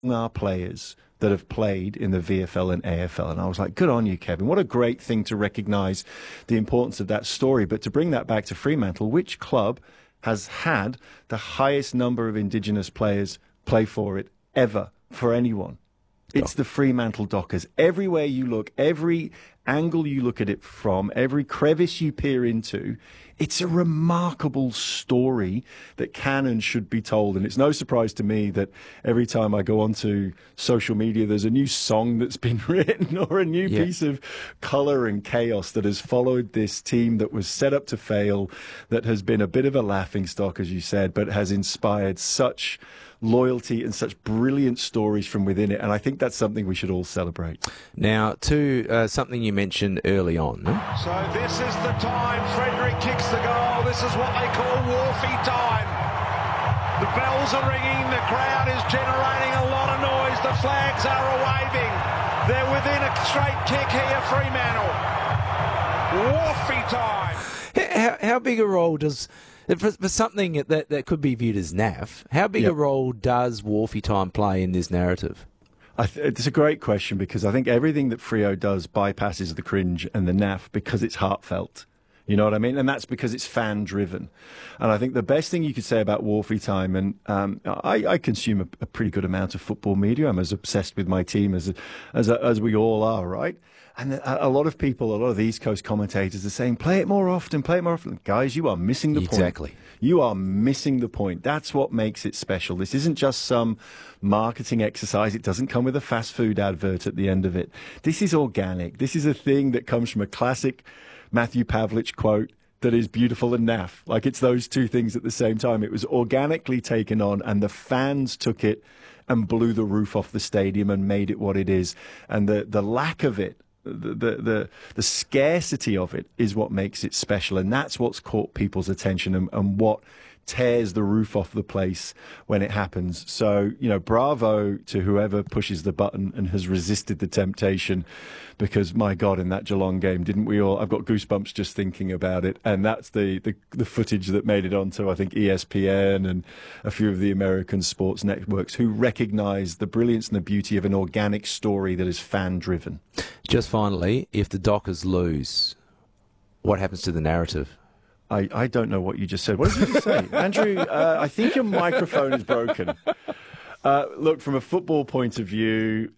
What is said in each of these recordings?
our players that have played in the VFL and AFL. And I was like, good on you, Kevin. What a great thing to recognise the importance of that story. But to bring that back to Fremantle, which club has had the highest number of Indigenous players play for it ever, for anyone? It's the Fremantle Dockers. Everywhere you look, every angle you look at it from, every crevice you peer into, it's a remarkable story that can and should be told. And it's no surprise to me that every time I go onto social media, there's a new song that's been written or a new piece of colour and chaos that has followed this team that was set up to fail, that has been a bit of a laughingstock, as you said, but has inspired such loyalty and such brilliant stories from within it. And I think that's something we should all celebrate. Now, to something you mentioned early on. So this is the time. Frederick kicks the goal. This is what they call Wharfie time. The bells are ringing. The crowd is generating a lot of noise. The flags are waving. They're within a straight kick here, Fremantle. Wharfie time. How big a role does... For something that could be viewed as naff, how big a role does Wharfie time play in this narrative? It's a great question, because I think everything that Freo does bypasses the cringe and the naff because it's heartfelt. You know what I mean? And that's because it's fan-driven. And I think the best thing you could say about Wharfie time, and I consume a pretty good amount of football media. I'm as obsessed with my team as we all are, right? And a lot of people, a lot of the East Coast commentators are saying, play it more often, play it more often. Guys, you are missing the point. Exactly. You are missing the point. That's what makes it special. This isn't just some marketing exercise. It doesn't come with a fast food advert at the end of it. This is organic. This is a thing that comes from a classic Matthew Pavlich quote that is beautiful and naff. Like, it's those two things at the same time. It was organically taken on, and the fans took it and blew the roof off the stadium and made it what it is. And the lack of it, the scarcity of it, is what makes it special, and that's what's caught people's attention and what tears the roof off the place when it happens. So, bravo to whoever pushes the button and has resisted the temptation, because my God, in that Geelong game, didn't we all? I've got goosebumps just thinking about it. And that's the footage that made it onto, I think, ESPN and a few of the American sports networks, who recognise the brilliance and the beauty of an organic story that is fan-driven. Just finally, if the Dockers lose, what happens to the narrative? I don't know what you just said. What did you just say? Andrew, I think your microphone is broken. Look, from a football point of view,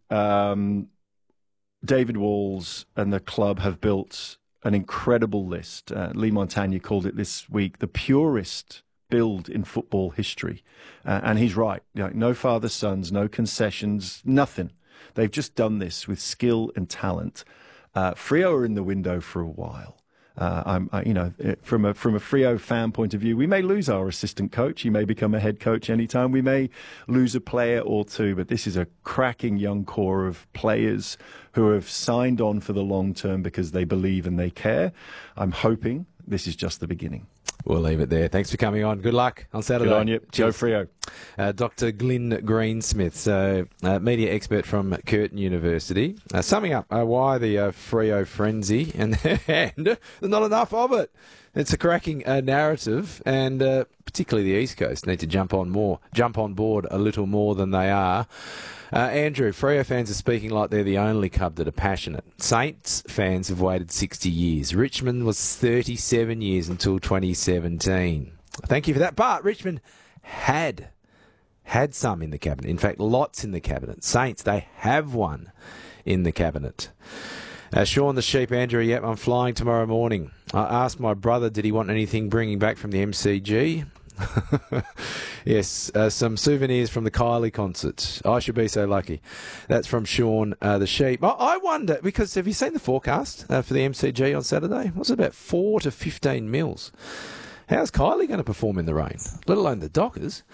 David Walls and the club have built an incredible list. Lee Montagna called it this week the purest build in football history. And he's right. No father sons, no concessions, nothing. They've just done this with skill and talent. Freo are in the window for a while. From a Freo fan point of view, we may lose our assistant coach. He may become a head coach anytime. We may lose a player or two, but this is a cracking young core of players who have signed on for the long term because they believe and they care. I'm hoping this is just the beginning. We'll leave it there. Thanks for coming on. Good luck on Saturday. Good on you. Go Freo. Dr. Glyn Greensmith, media expert from Curtin University, summing up why the Freo frenzy, and there's not enough of it. It's a cracking narrative, and particularly the East Coast need to jump on board a little more than they are. Andrew, Freo fans are speaking like they're the only club that are passionate. Saints fans have waited 60 years. Richmond was 37 years until 2017. Thank you for that. But Richmond had some in the cabinet. In fact, lots in the cabinet. Saints, they have one in the cabinet. Sean the Sheep, Andrew, yep, I'm flying tomorrow morning. I asked my brother, did he want anything bringing back from the MCG? Yes, some souvenirs from the Kylie concert. I should be so lucky. That's from Sean the Sheep. I wonder, because have you seen the forecast for the MCG on Saturday? What's it, about 4 to 15 mils? How's Kylie going to perform in the rain? Let alone the Dockers.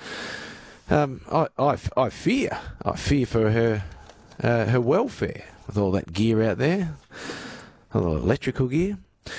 I fear for her welfare with all that gear out there, all the electrical gear.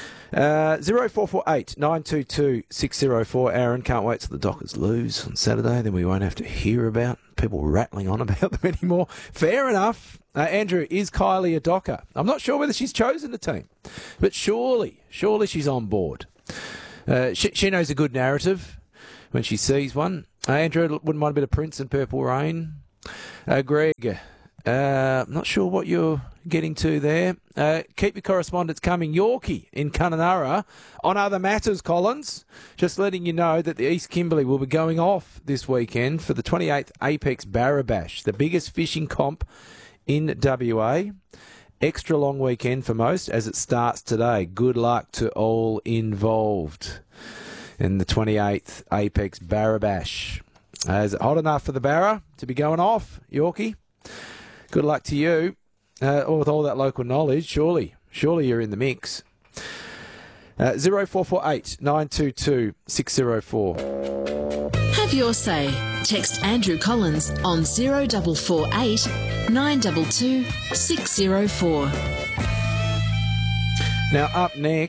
0448 922 604. Aaron, can't wait till the Dockers lose on Saturday. Then we won't have to hear about people rattling on about them anymore. Fair enough. Andrew, is Kylie a Docker? I'm not sure whether she's chosen a team, but surely she's on board. She knows a good narrative when she sees one. Andrew, wouldn't mind a bit of Prince and Purple Rain Greg, not sure what you're getting to there. Keep your correspondence coming. Yorkie in Kununurra. On other matters, Collins, just letting you know that the East Kimberley will be going off this weekend for the 28th Apex Barra Bash, the biggest fishing comp in WA. Extra long weekend for most as it starts today. Good luck to all involved in the 28th Apex Barra Bash. Is it hot enough for the Barra to be going off, Yorkie? Good luck to you. With all that local knowledge, surely you're in the mix. 0448 922 604. Have your say. Text Andrew Collins on 0448 922 604. Now up next.